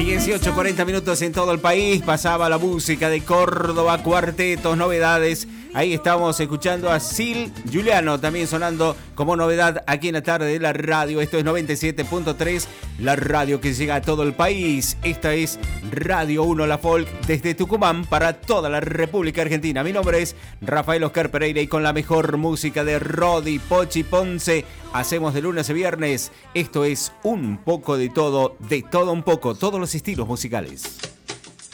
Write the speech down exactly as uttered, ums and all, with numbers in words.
dieciocho cuarenta minutos en todo el país. Pasaba la música de Córdoba, cuartetos, novedades. Ahí estamos escuchando a Sil Juliano, también sonando como novedad aquí en la tarde de la radio. Esto es noventa y siete punto tres, la radio que llega a todo el país. Esta es Radio uno La Folk desde Tucumán para toda la República Argentina. Mi nombre es Rafael Oscar Pereira y con la mejor música de Rodi, Pochi, Ponce hacemos de lunes a viernes. Esto es un poco de todo, de todo un poco, todos los estilos musicales.